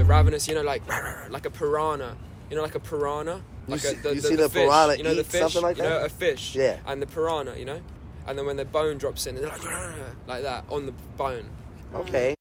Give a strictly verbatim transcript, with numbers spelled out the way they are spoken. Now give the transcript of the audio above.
ravenous, you know, like like a piranha, you know, like a piranha, like you a, see, the, you the, see the, the fish, piranha you know, the eat fish, something like you that? know, a fish, Yeah. and the piranha, you know, and then when the bone drops in, they're like like that on the bone. Okay.